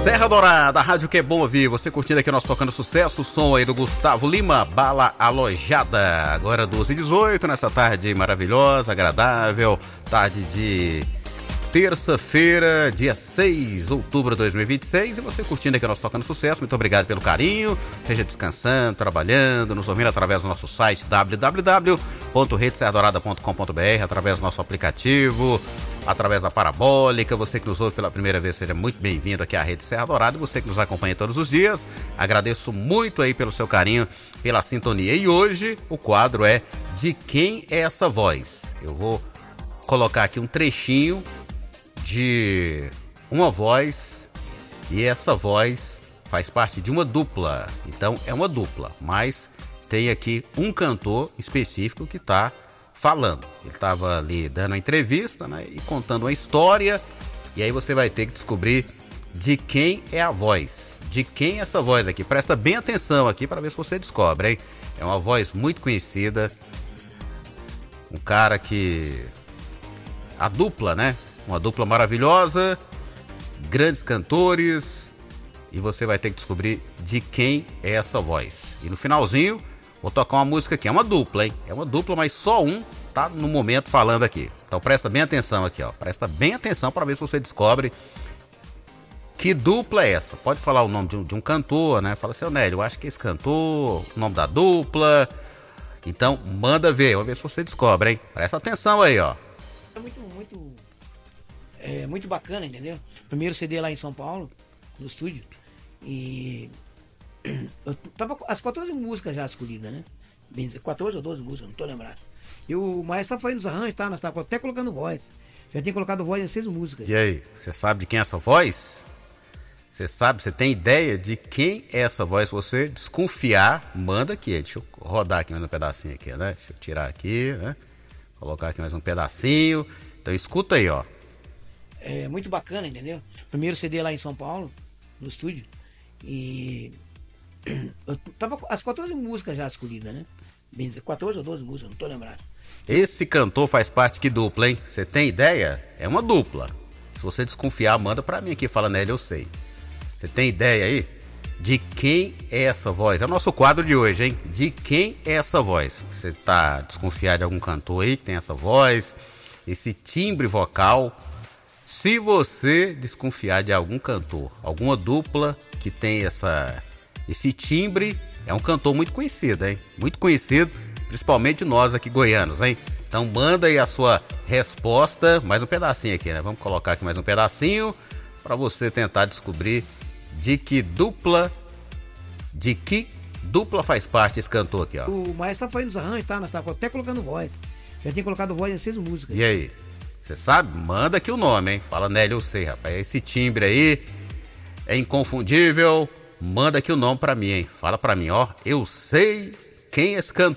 Serra Dourada, a rádio que é bom ouvir. Você curtindo aqui nós tocando sucesso, o som aí do Gustavo Lima, Bala Alojada. Agora 12h18, nessa tarde maravilhosa, agradável, tarde de terça-feira, dia 6 de outubro de 2026. E você curtindo aqui nós tocando sucesso, muito obrigado pelo carinho. Seja descansando, trabalhando, nos ouvindo através do nosso site www.redeserradorada.com.br, através do nosso aplicativo, através da Parabólica. Você que nos ouve pela primeira vez, seja muito bem-vindo aqui à Rede Serra Dourada. E você que nos acompanha todos os dias, agradeço muito aí pelo seu carinho, pela sintonia. E hoje o quadro é De Quem é Essa Voz? Eu vou colocar aqui um trechinho de uma voz, e essa voz faz parte de uma dupla. Então é uma dupla, mas tem aqui um cantor específico que está falando. Ele estava ali dando uma entrevista, né, e contando uma história, e aí você vai ter que descobrir de quem é a voz, de quem é essa voz aqui. Presta bem atenção aqui para ver se você descobre, hein? É uma voz muito conhecida, um cara que... a dupla, né? Uma dupla maravilhosa, grandes cantores, e você vai ter que descobrir de quem é essa voz. E no finalzinho, vou tocar uma música aqui. É uma dupla, hein? É uma dupla, mas só um tá no momento falando aqui. Então presta bem atenção aqui, ó. Presta bem atenção para ver se você descobre que dupla é essa. Pode falar o nome de um cantor, né? Fala, seu Nélio, eu acho que esse cantor, o nome da dupla. Então manda ver, vamos ver se você descobre, hein? Presta atenção aí, ó. É muito bacana, entendeu? Primeiro CD lá em São Paulo, no estúdio. E eu tava com as 14 músicas já escolhidas, né? 14 ou 12 músicas, não tô lembrado. E o Maestro foi nos arranjos, tá? Nós tava até colocando voz. Já tinha colocado voz em 6 músicas. E aí, você sabe de quem é essa voz? Você sabe, você tem ideia de quem é essa voz? Se você desconfiar, manda aqui. Deixa eu rodar aqui mais um pedacinho aqui, né? Deixa eu tirar aqui, né? Colocar aqui mais um pedacinho. Então escuta aí, ó. É muito bacana, entendeu? Primeiro CD lá em São Paulo, no estúdio. E eu tava com as 14 músicas já escolhidas, né? 14 ou 12 músicas, não tô lembrado. Esse cantor faz parte que dupla, hein? Você tem ideia? É uma dupla. Se você desconfiar, manda pra mim aqui, fala nele, eu sei. Você tem ideia aí? De quem é essa voz? É o nosso quadro de hoje, hein? De quem é essa voz? Você tá desconfiado de algum cantor aí que tem essa voz, esse timbre vocal? Se você desconfiar de algum cantor, alguma dupla que tem esse timbre, é um cantor muito conhecido, hein? Muito conhecido, principalmente nós aqui goianos, hein? Então manda aí a sua resposta, mais um pedacinho aqui, né? Vamos colocar aqui mais um pedacinho para você tentar descobrir de que dupla faz parte esse cantor aqui, ó. O Maestro foi nos arranjos, tá? Nós tava até colocando voz. Já tinha colocado voz em 6 músicas. E aí? Você sabe? Manda aqui o nome, hein? Fala, Nélio, eu sei, rapaz. Esse timbre aí é inconfundível. Manda aqui o nome pra mim, hein? Fala pra mim, ó. Eu sei quem é esse cantor.